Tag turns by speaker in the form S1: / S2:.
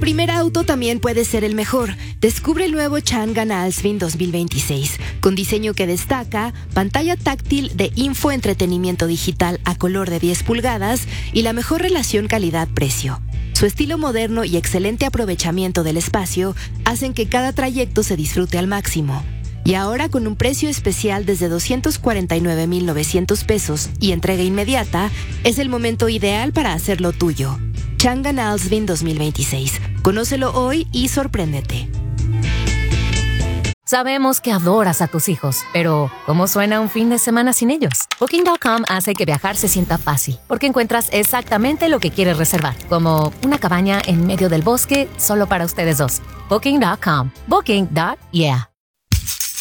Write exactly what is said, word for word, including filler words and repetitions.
S1: primer auto también puede ser el mejor. Descubre el nuevo Changan Alsvin dos mil veintiséis, con diseño que destaca, pantalla táctil de infoentretenimiento digital a color de diez pulgadas y la mejor relación calidad-precio. Su estilo moderno y excelente aprovechamiento del espacio hacen que cada trayecto se disfrute al máximo. Y ahora con un precio especial desde doscientos cuarenta y nueve mil novecientos pesos y entrega inmediata, es el momento ideal para hacerlo tuyo. Changan Alsvin dos mil veintiséis. Conócelo hoy y sorpréndete.
S2: Sabemos que adoras a tus hijos, pero ¿cómo suena un fin de semana sin ellos? Booking punto com hace que viajar se sienta fácil, porque encuentras exactamente lo que quieres reservar, como una cabaña en medio del bosque solo para ustedes dos. Booking punto com. Booking. Yeah.